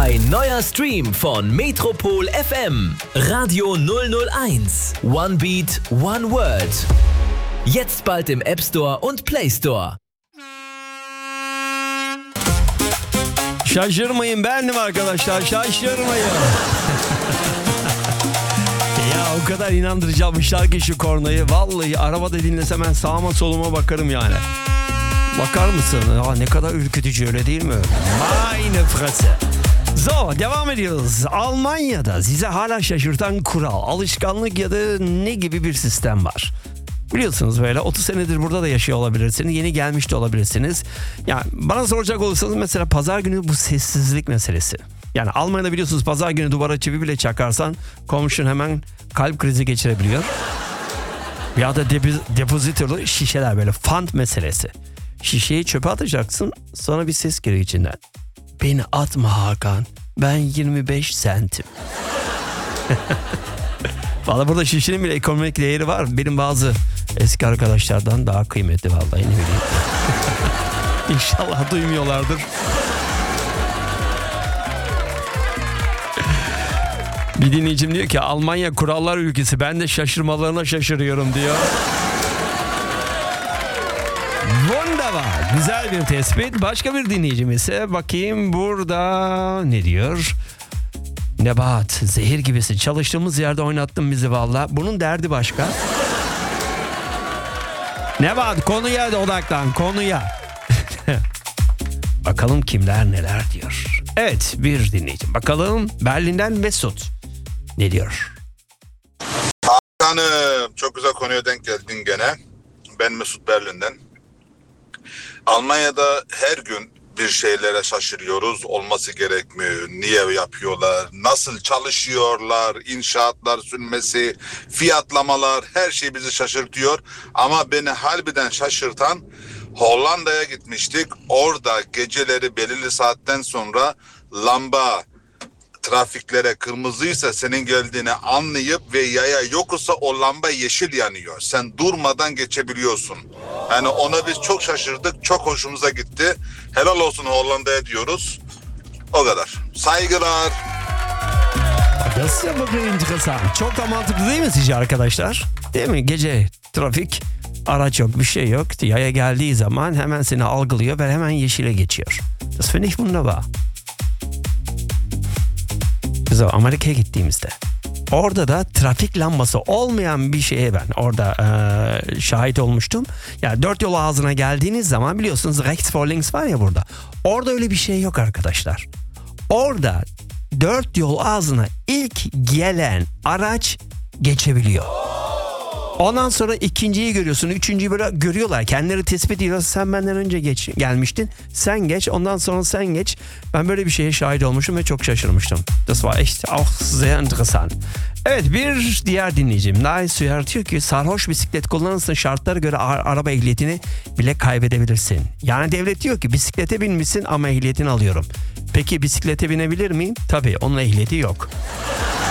Ein neuer Stream von Metropol FM. Radio 001. One Beat, One Word. Jetzt bald im App Store und Play Store. Şaşırmayın, benim arkadaşlar, şaşırmayın. Ya o kadar inandırıcı almışlar ki şu kornayı. Vallahi arabada dinlesem ben sağıma soluma bakarım yani. Bakar mısın? Ya ne kadar ürkütücü, öyle değil mi? Meine Fresse. So, devam ediyoruz. Almanya'da size hala şaşırtan kural, alışkanlık ya da ne gibi bir sistem var? Biliyorsunuz böyle 30 senedir burada da yaşıyor olabilirsiniz. Yeni gelmiş de olabilirsiniz. Yani bana soracak olursanız mesela pazar günü bu sessizlik meselesi. Yani Almanya'da biliyorsunuz pazar günü duvara çivi bile çakarsan komşun hemen kalp krizi geçirebiliyor. Ya da depozitolu şişeler, böyle fant meselesi. Şişeyi çöpe atacaksın, sonra bir ses geliyor içinden. Beni atma Hakan, ben 25 sentim. Valla burada şişenin bile ekonomik değeri var. Benim bazı eski arkadaşlardan daha kıymetli vallahi, ne bileyim. İnşallah duymuyorlardır. Bir dinleyicim diyor ki Almanya kurallar ülkesi, ben de şaşırmalarına şaşırıyorum diyor. Wunderbar. Güzel bir tespit. Başka bir dinleyicim ise bakayım burada ne diyor? Nebahat, zehir gibisin. Çalıştığımız yerde oynattın bizi valla. Bunun derdi başka. Nebahat, konuya da odaklan, konuya. Bakalım kimler neler diyor. Evet, bir dinleyicim. Bakalım Berlin'den Mesut ne diyor? Hakan'ım, çok güzel konuya denk geldin gene. Ben Mesut, Berlin'den. Almanya'da her gün bir şeylere şaşırıyoruz. Olması gerekmiyor. Niye yapıyorlar? Nasıl çalışıyorlar? İnşaatlar sürmesi, fiyatlamalar, her şey bizi şaşırtıyor. Ama beni harbiden şaşırtan, Hollanda'ya gitmiştik. Orada geceleri belirli saatten sonra lamba trafiklere kırmızıysa senin geldiğini anlayıp ve yaya yoksa o lamba yeşil yanıyor. Sen durmadan geçebiliyorsun. Yani ona biz çok şaşırdık. Çok hoşumuza gitti. Helal olsun Hollanda'ya diyoruz. O kadar. Saygılar. Das ist ja wirklich interessant. Çok da mantıklı değil mi sizce arkadaşlar? Değil mi? Gece trafik, araç yok, bir şey yok. Yaya geldiği zaman hemen seni algılıyor ve hemen yeşile geçiyor. Das finde ich wunderbar. So, Amerika'ya gittiğimizde orada da trafik lambası olmayan bir şeye ben orada şahit olmuştum. Yani dört yol ağzına geldiğiniz zaman biliyorsunuz rechts vor links var ya burada. Orada öyle bir şey yok arkadaşlar. Orada dört yol ağzına ilk gelen araç geçebiliyor. Ondan sonra ikinciyi görüyorsun, üçüncüyü böyle görüyorlar. Kendileri tespit ediyorlar. Sen benden önce gelmiştin. Sen geç, ondan sonra sen geç. Ben böyle bir şeye şahit olmuşum ve çok şaşırmıştım. Das war echt auch sehr interessant. Evet, bir diğer dinleyicim Nice uyartıyor ki sarhoş bisiklet kullanırsın, şartlara göre araba ehliyetini bile kaybedebilirsin. Yani devlet diyor ki bisiklete binmişsin ama ehliyetini alıyorum. Peki bisiklete binebilir miyim? Tabii, onun ehliyeti yok.